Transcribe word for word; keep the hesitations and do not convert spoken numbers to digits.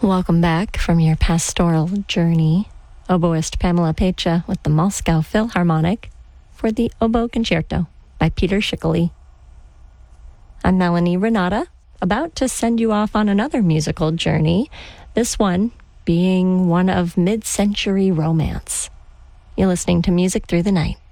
Welcome back from your pastoral journey. Oboist Pamela Pecha with the Moscow Philharmonic for the Oboe Concerto by Peter Schickele. I'm Melanie Renata, about to send you off on another musical journey, this one being one of mid-century romance. You're listening to Music Through the Night.